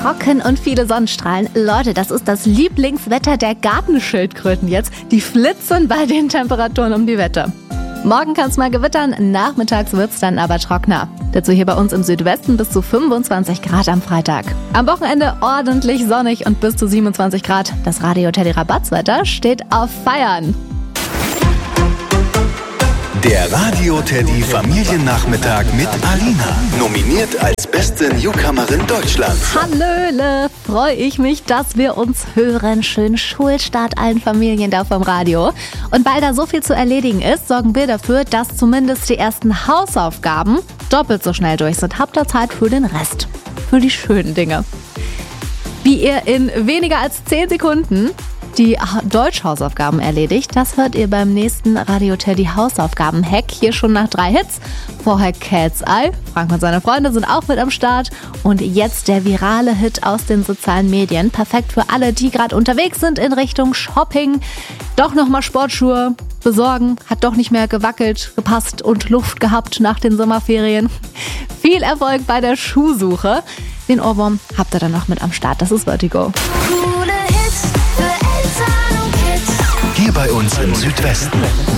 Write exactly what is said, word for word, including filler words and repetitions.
trocken und viele Sonnenstrahlen. Leute, das ist das Lieblingswetter der Gartenschildkröten jetzt. Die flitzen bei den Temperaturen um die Wette. Morgen kann es mal gewittern, nachmittags wird es dann aber trockener. Dazu hier bei uns im Südwesten bis zu fünfundzwanzig Grad am Freitag. Am Wochenende ordentlich sonnig und bis zu siebenundzwanzig Grad. Das Radio Teddy Rabatzwetter steht auf Feiern. Der Radio Teddy Familiennachmittag mit Alina. Nominiert als beste Newcomerin Deutschlands. Hallöle, freue ich mich, dass wir uns hören. Schönen Schulstart allen Familien da vom Radio. Und weil da so viel zu erledigen ist, sorgen wir dafür, dass zumindest die ersten Hausaufgaben doppelt so schnell durch sind. Habt ihr Zeit für den Rest, für die schönen Dinge. Wie ihr in weniger als zehn Sekunden die Deutsch-Hausaufgaben erledigt, das hört ihr beim nächsten Radio Teddy Hausaufgaben-Hack. Hier schon nach drei Hits. Vorher Cat's Eye, Frank und seine Freunde sind auch mit am Start. Und jetzt der virale Hit aus den sozialen Medien. Perfekt für alle, die gerade unterwegs sind in Richtung Shopping. Doch nochmal Sportschuhe besorgen. Hat doch nicht mehr gewackelt, gepasst und Luft gehabt nach den Sommerferien. Viel Erfolg bei der Schuhsuche. Den Ohrwurm habt ihr dann noch mit am Start. Das ist Vertigo. Hier bei uns im Südwesten.